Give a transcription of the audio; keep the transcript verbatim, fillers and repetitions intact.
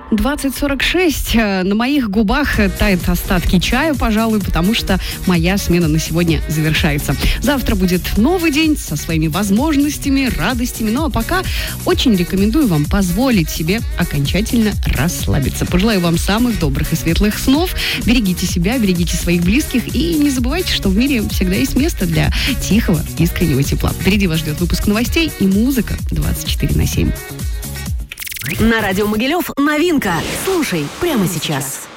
двадцать сорок шесть. На моих губах тают остатки чая, пожалуй, потому что моя смена на сегодня завершается. Завтра будет новый день со своими возможностями, радостями. Ну а пока очень рекомендую вам позволить себе окончательно расслабиться. Пожелаю вам самых добрых и светлых снов. Берегите себя, берегите своих близких и не забывайте, что в мире всегда есть место для тихого, искреннего тепла. Впереди вас ждет выпуск новостей и музыка двадцать четыре на семь. На радио Могилев новинка. Слушай прямо сейчас.